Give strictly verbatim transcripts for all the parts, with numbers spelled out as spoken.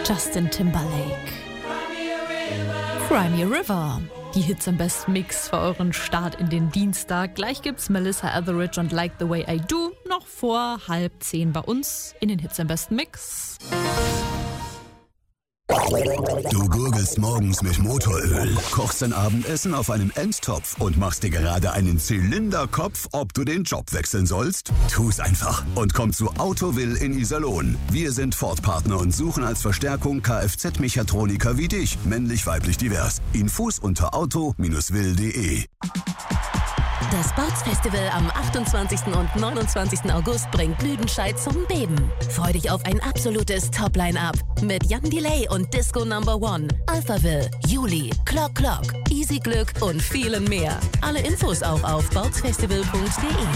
Justin Timberlake. Cry Me a River. Die Hits im besten Mix für euren Start in den Dienstag. Gleich gibt's Melissa Etheridge und Like the Way I Do. Noch vor halb zehn bei uns in den Hits im besten Mix. Du gurgelst morgens mit Motoröl, kochst dein Abendessen auf einem Endtopf und machst dir gerade einen Zylinderkopf, ob du den Job wechseln sollst? Tu's einfach und komm zu Autowill in Iserlohn. Wir sind Ford-Partner und suchen als Verstärkung Kfz-Mechatroniker wie dich, männlich-weiblich divers. Infos unter auto Will punkt de. Das Bootsfestival am achtundzwanzigsten und neunundzwanzigsten August bringt Lüdenscheid zum Beben. Freu dich auf ein absolutes Top-Line-Up mit Jan Delay und Disco Number One, Alphaville, Juli, Clock Clock, Easy Glück und vielen mehr. Alle Infos auch auf bootsfestival punkt de.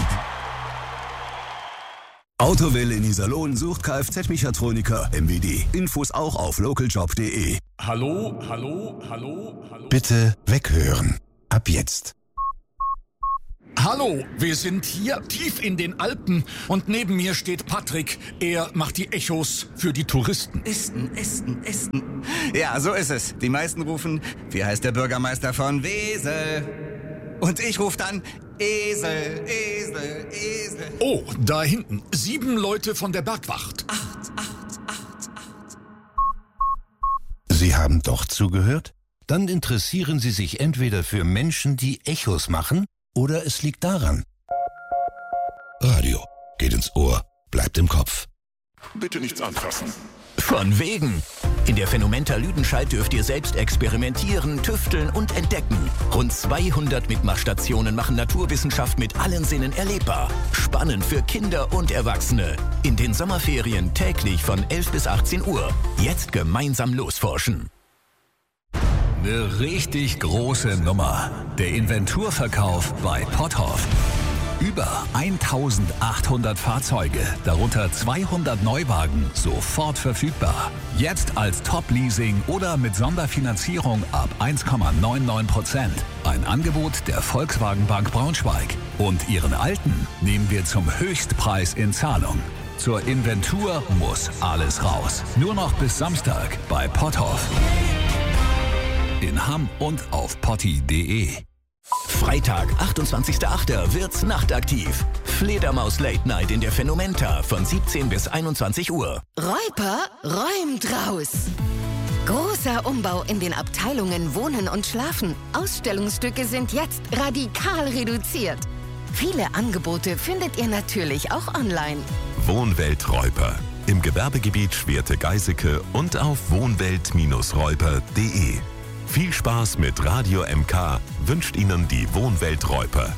Autowill in Iserlohn sucht Kfz-Mechatroniker M W D. Infos auch auf localjob punkt de. Hallo, hallo, hallo, hallo. Bitte weghören. Ab jetzt. Hallo, wir sind hier tief in den Alpen und neben mir steht Patrick. Er macht die Echos für die Touristen. Esten, Esten, Esten. Ja, so ist es. Die meisten rufen, wie heißt der Bürgermeister von Wesel? Und ich rufe dann, Esel, Esel, Esel. Oh, da hinten, sieben Leute von der Bergwacht. Acht, acht, acht, acht. Sie haben doch zugehört? Dann interessieren Sie sich entweder für Menschen, die Echos machen, oder es liegt daran. Radio geht ins Ohr, bleibt im Kopf. Bitte nichts anfassen. Von wegen. In der Phänomenta Lüdenscheid dürft ihr selbst experimentieren, tüfteln und entdecken. Rund zweihundert Mitmachstationen machen Naturwissenschaft mit allen Sinnen erlebbar. Spannend für Kinder und Erwachsene. In den Sommerferien täglich von elf bis achtzehn Uhr. Jetzt gemeinsam losforschen. Eine richtig große Nummer. Der Inventurverkauf bei Potthoff. Über eintausendachthundert Fahrzeuge, darunter zweihundert Neuwagen, sofort verfügbar. Jetzt als Top-Leasing oder mit Sonderfinanzierung ab eins Komma neunundneunzig Prozent. Ein Angebot der Volkswagen Bank Braunschweig. Und Ihren alten nehmen wir zum Höchstpreis in Zahlung. Zur Inventur muss alles raus. Nur noch bis Samstag bei Potthoff. In Hamm und auf potti punkt de. Freitag, achtundzwanzigster achter wird's nachtaktiv. Fledermaus Late Night in der Phänomenta von siebzehn bis einundzwanzig Uhr. Räuper räumt raus. Großer Umbau in den Abteilungen Wohnen und Schlafen. Ausstellungsstücke sind jetzt radikal reduziert. Viele Angebote findet ihr natürlich auch online. Wohnwelt Räuper. Im Gewerbegebiet Schwerte-Geiseke und auf wohnwelt Räuper punkt de. Viel Spaß mit Radio M K wünscht Ihnen die Wohnwelt Räuper.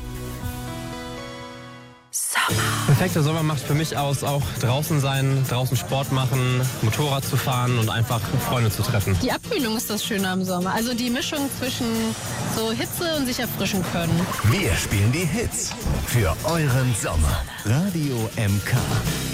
Sommer. Perfekter Sommer macht für mich aus, auch draußen sein, draußen Sport machen, Motorrad zu fahren und einfach Freunde zu treffen. Die Abkühlung ist das Schöne am Sommer. Also die Mischung zwischen so Hitze und sich erfrischen können. Wir spielen die Hits für euren Sommer. Radio M K.